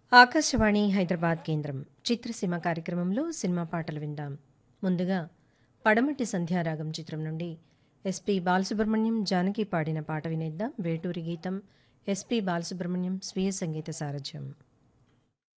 ఆకాశవాణి హైదరాబాద్ కేంద్రం చిత్రసీమ కార్యక్రమంలో సినిమా పాటలు విందాం. ముందుగా పడమటి సంధ్యారాగం చిత్రం నుండి ఎస్పి బాలసుబ్రహ్మణ్యం జానకి పాడిన పాట వినేద్దాం. వేటూరి గీతం, ఎస్పి బాలసుబ్రహ్మణ్యం స్వీయ సంగీత సారథ్యం.